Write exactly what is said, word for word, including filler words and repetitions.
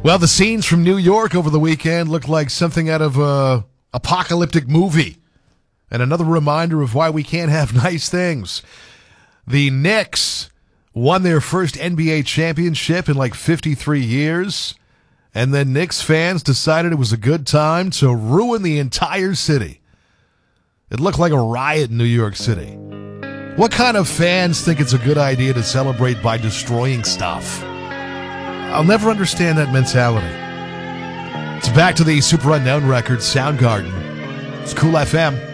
Well, the scenes from New York over the weekend looked like something out of a apocalyptic movie. And another reminder of why we can't have nice things. The Knicks won their first N B A championship in like fifty-three years. And then Knicks fans decided it was a good time to ruin the entire city. It looked like a riot in New York City. What kind of fans think it's a good idea to celebrate by destroying stuff? I'll never understand that mentality. It's back to the Super Unknown record, Soundgarden. It's Cool F M.